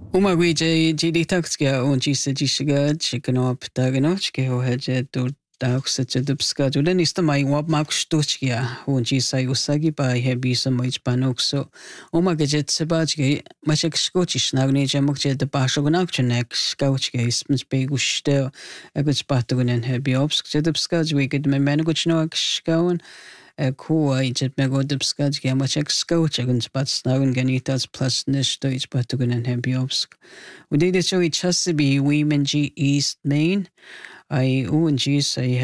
Uma guide de taxia onde se disga chegando a ptagano que o head do taxa de pescado dan isto mai wab max tochia onde sai o sagi pa hebi sa mais panoxo uma gadget se bajge mas é que escotes na ne jamok de baixo gnak chenek scout que ismens beguste a good spot gunen hebi obs de pescado we get me men gut no scoun Kua i jet me go dubskad ge ma check scout agun spat snagun ganitas plus nish to ich patugun and hebiobsk. Udi de cho i chasibi women G East Main. I UNG say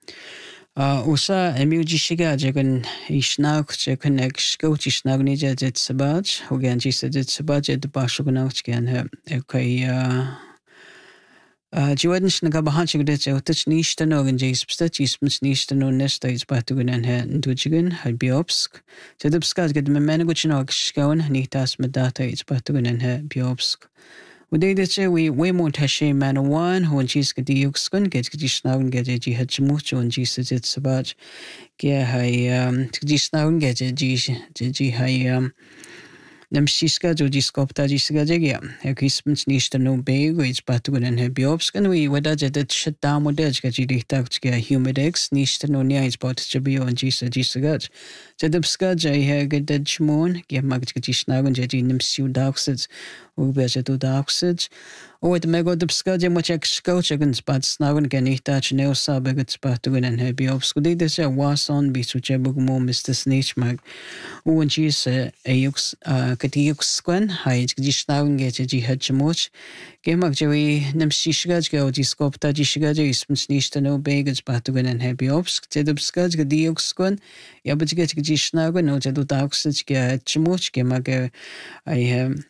usa emuji shiga jagun ishnak jagun ek scout ishnagni jet sabaj. Ugan ji said it sabaj at the bashugunach gan okay Jiwadnish na gabahanchig de touch nish to nog and jays pstats nish to no nesta is batugun and dujigun biobsk. To the pskat get me menaguchinog shkaun nitas medata is batugun and biobsk. Uday de we won't hashe man one who and jis get the yuxkun get jishnaun get a jihachmucho and jis it sabaj. Ge hai jishnaun get a ji hai Namshiska do diskopta disgadia. Ekismens nicht no big, which patugun and hebiobskan. We would add that shut down with edge get humidex, nicht no near spot to be on jisa disgaj. Zedubskaj, I have get dead shmon, get magdishnagan jedinum su doxeds, ubeja to doxeds. O the mego dubskaj, much excochagan spots now and get it touch no sabegat patugun and hebiobsku. This was on bisuchebugmo Mr. Snitchmag. O and jis a yux Katiuxquan, Hide Gishnaun get a jihadjamoch, Gemak Jerry Nemshishgaj go discopta jishgaj is snishta no bagage patugan and hebiobsk, Tedubskaj Gadiuxquan, Yabat get Gishnagan, no Tedu Daxage get Chimoch, Gemaga I have.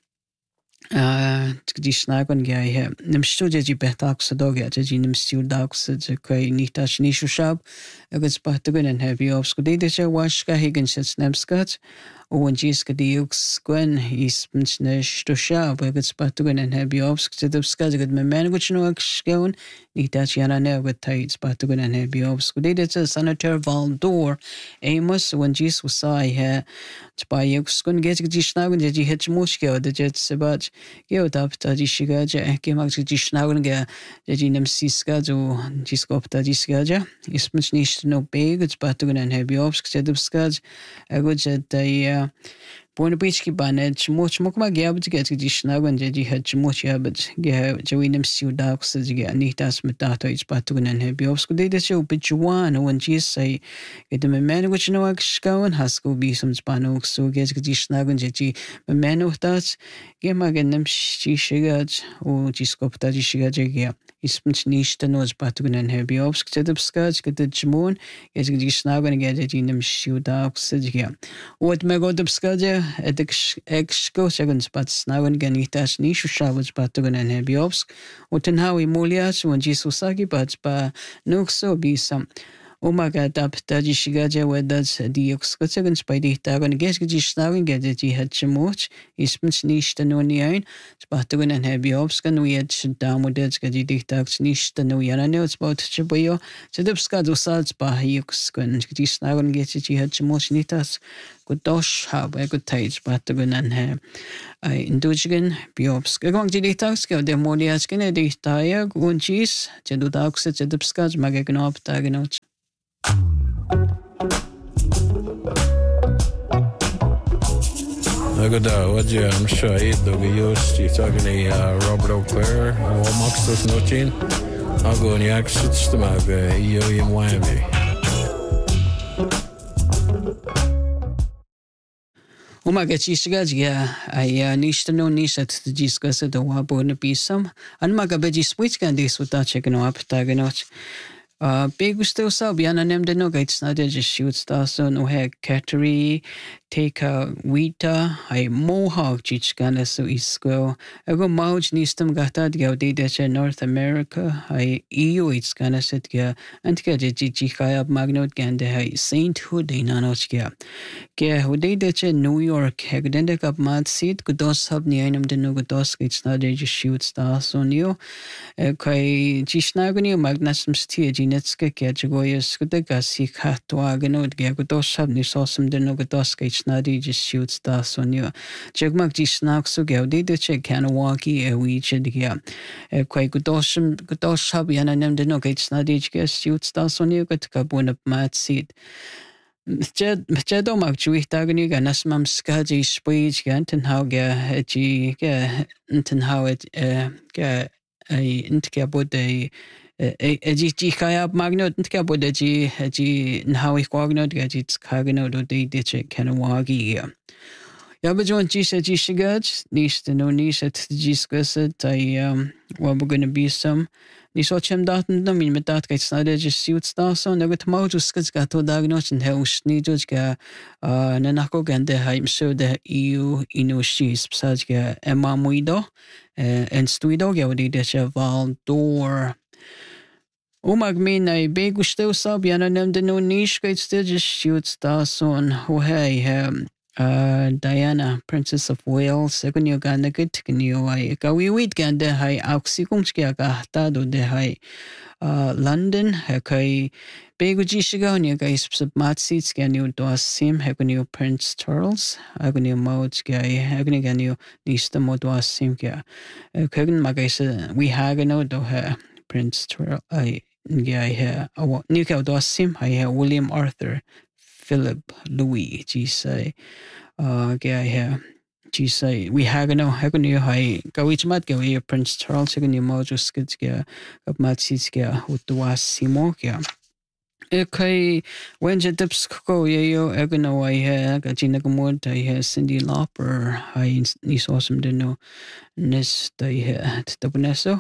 Gdishnagan gai nemstudia betax dog at nim still dogs at quay nitash nishu shop a good spot to win and heavy obscure de washka higgins sets nemskat o and jiska diux gwen is mnsnesh to shop a good spot to win and heavy obscure to the skaz good man which no exgown nitash yana ne with tight spot to win and heavy obscure de senator Valdor Amos when jis was I had to buy yux get gdishnagan de hitch mushka the jet sabach Geo tapta dishigaja, Gemak dishnauga, Jajinam Siskado, Jiskopta disgaja, Ismuch nicht no big, it's Batugan and Hebiobsk, Jedubskaj, a good jet the Born Beachki Banet, much mokma gab to get dishnaugan, Jaji had Chimocha, but Jawinam Su Dax, Anitas Metato, it's Batugan and Hebiobsk, they show Pichuan, when Jis say, get them a man which no Akshko and Hasko be some Spanok, so get dishnaugan, Jaji, a man of that. Gemagan nem shigaj o jiskopta dishigaja ismch nicht no patugun and hebiobsk tedubskaj get the jmon is disnagan get in shiuda oxidja what megodubskaja at exco seconds but snagan ganitas nishu shavas patugun and hebiobsk what and how emolias when jisusagi but pa nuxo be some Omaga tapta dishigaja wedas dioxcosegan spidey tagon guess disnagan get it had chimoch ismch nicht no nine spatugan and hebiobskan we had down with it gadi dictax nicht no yana no about chiboyo sedubskado salts pa yuxkan disnagan get it had chimoch nitas Godosh have a good taste patugan and he indujigan biobsk going to dictax go the moliaskin editaya gunchis chedudax sedubskaj magagnop taganot Wadja, I'm sure you're talking Robert O'Clair, and what Max does nothing. I'll go in the exits to my in Whammy. Umaga chisgaja, I nish to no nish at the discuss at the wabo in the pisum, and Magabeji switch can this without checking up taganot. Big still so beyond a name the no gates not just shoots so no hair cattery take a wheata I mohawk chichkana so is squirrel I go mouch nistum gata de North America I EU it's gonna set ga and get chichikaya magnot gande Saint Hood in anochia ke hude de New York hegdende kap mat seat kudos hab ni einam de no kudos it's not just shoots so new kai chisnagani magnasum stie Netske Kajagoyas Kudagasi Katuaganod Gagodos Habni Sosum de Nogodoska snadi just shoots das on you. Jagmak ji snack so go de check Kanawaki we chid here. Quite good hub yana nem de no get snadi shoots das on you got kabun up mat seat. Mchedo mag juich dagni ga nasmam skaji speech ga ten how ga ji ga ten how it ga intke bude ji kaya magno intke bude ji how ich wagno ga ji skagno do de ditche Kanawagi ga. Ja, aber John ji se ji shigaj nicht no nicht at ji skasset we're gonna be some Ní seo tim daten na mín mit dat gait snade just siút stason agus máú skid ga to dagnoch an heus nídul ga na nachko gan de haim so de EU ino shis psaj ga emma muido en stuido ga wadi de se val door mag min na begu stil sab yana nem de no nish gait still just siút stason ho hey Diana, Princess of Wales, egun yo gan agad gan yo ay gawiwid gan de hay auxigums kaya gahtado de hay London, kay bego jishiga on yo guys sub matseats gan yo doas sim, egun yo Prince Charles, egun yo mods gay, egun yo gan yo nista mo doas sim kaya. Kagun magay sa we hagano do ha Prince Charles ay gay ha new kaya doas sim hay William Arthur. Philip Louis, she say, she say, we hagano, hagano, hi, gawich mat gawi, Prince Charles, hagano, mojo skids ga, of matsis ga, utwas simo ga. Okay, when je dips ko yo, hagano, I ha, gajina gamod, I ha, Cyndi Lauper, I nis awesome dino, nis, I ha, tabuneso.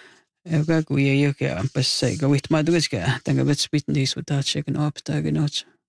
Ega guya yo ga, but say, gawit madugas ga, tanga bit spit this with that chicken up, taganot.